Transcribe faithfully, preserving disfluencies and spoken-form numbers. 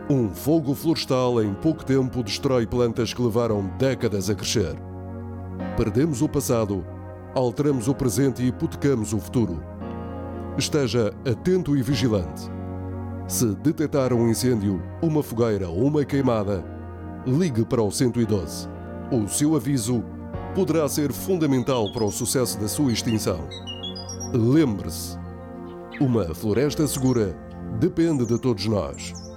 Um fogo florestal em pouco tempo destrói plantas que levaram décadas a crescer. Perdemos o passado, alteramos o presente e hipotecamos o futuro. Esteja atento e vigilante. Se detectar um incêndio, uma fogueira ou uma queimada, ligue para o cento e doze. O seu aviso poderá ser fundamental para o sucesso da sua extinção. Lembre-se, uma floresta segura depende de todos nós.